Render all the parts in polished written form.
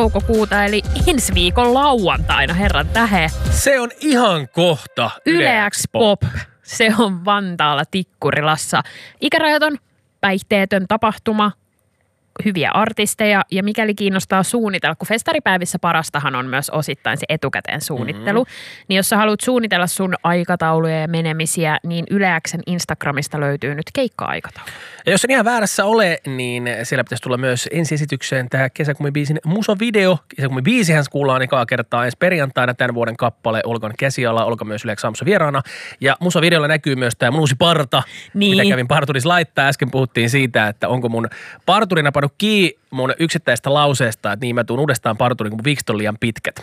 toukokuuta, eli ensi viikon lauantaina, herran tähe. Se on ihan kohta Yle X Pop. Se on Vantaalla Tikkurilassa. Ikärajaton, päihteetön tapahtuma, hyviä artisteja ja mikäli kiinnostaa suunnitella, kun festaripäivissä parastahan on myös osittain se etukäteen suunnittelu, niin jos sä haluat suunnitella sun aikatauluja ja menemisiä, niin Yle X:n Instagramista löytyy nyt keikka-aikataulu. Ja jos en ihan väärässä ole, niin siellä pitäisi tulla myös ensiesitykseen tämä Kesäkumibiisin musavideo. Kesäkumibiisihän kuullaan ekaa kertaa ensi perjantaina tämän vuoden kappale Olkan käsiala, Olka myös Yle X aamussa vieraana. Ja musavideolla näkyy myös tämä mun uusi parta, mitä kävin parturissa laittaa. Äsken puhuttiin siitä, että onko mun parturina pannut kiinni mun yksittäistä lauseesta, että niin mä tuun uudestaan parturiin, kun mun viikset on liian pitkät.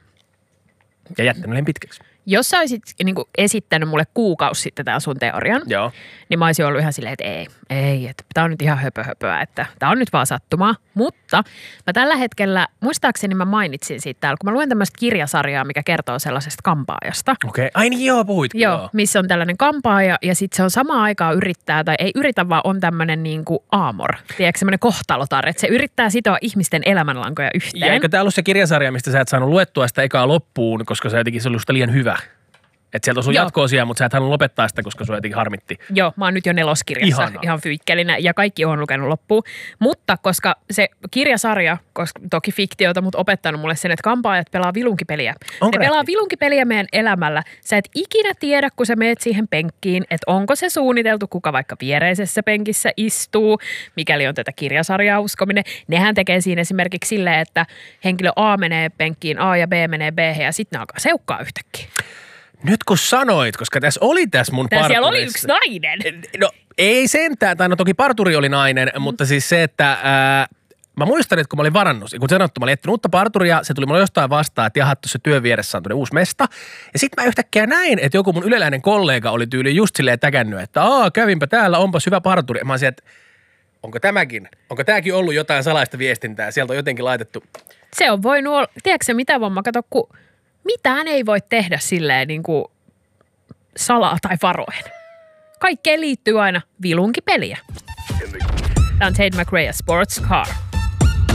Ja jättänyt liian pitkäksi. Jos sä olisit niin kuin esittänyt mulle kuukausi sitten tämän sun teorian, Joo. niin mä olisin ollut ihan silleen, että ei, että tää on nyt ihan höpöhöpöä, että tää on nyt vaan sattumaa. Mutta mä tällä hetkellä, muistaakseni mä mainitsin siitä täällä, kun mä luen tämmöistä kirjasarjaa, mikä kertoo sellaisesta kampaajasta. Okei. Ai niin joo, puhuitkin. Joo, missä on tällainen kampaaja ja sitten se on samaan aikaan yrittää, tai ei yritä, vaan on tämmöinen niin kuin aamor. Tiedätkö, semmoinen kohtalotar, että se yrittää sitoa ihmisten elämänlankoja yhteen. Ja eikö tää ollut se kirjasarja, mistä sä et saanut luettua sitä ekaa loppuun, koska se jotenkin se oli liian hyvä? Että sieltä on sun jatko-osia, mutta sä et halunnut lopettaa sitä, koska sua jotenkin harmitti. Joo, mä oon nyt jo 4. kirjassa. Ihanaa. Ihan fyykkelinä ja kaikki on lukenut loppuun. Mutta koska se kirjasarja, koska toki fiktiota, mutta opettanut mulle sen, että kampaajat pelaa vilunkipeliä. Ne pelaa vilunkipeliä meidän elämällä. Sä et ikinä tiedä, kun sä meet siihen penkkiin, että onko se suunniteltu, kuka vaikka viereisessä penkissä istuu, mikäli on tätä kirjasarjaa uskominen. Nehän tekee siinä esimerkiksi silleen, että henkilö A menee penkkiin A ja B menee B ja sitten ne alkaa seukkaa yhtäkkiä. Nyt kun sanoit, koska tässä oli tässä mun parturissa. Siellä oli yksi nainen. No ei sentään, tai no toki parturi oli nainen, mutta siis se, että mä muistan, että kun mä olin varannut, kun sanottu, mä olin etsinyt uutta parturia, se tuli mulle jostain vastaan, että jaha, tuossa työn vieressä on tuonne uusi mesta. Ja sit mä yhtäkkiä näin, että joku mun yleläinen kollega oli tyyli just silleen täkännyt, että kävinpä täällä, onpas hyvä parturi. Ja mä olisin, että onko tääkin ollut jotain salaista viestintää, sieltä on jotenkin laitettu. Se on voinut olla, tiedätkö mitä Vomma, kato, kun mitään ei voi tehdä silleen niin kuin salaa tai varoen. Kaikkeen liittyy aina vilunkipeliä. Tämä on Tate McRae ja Sports Car.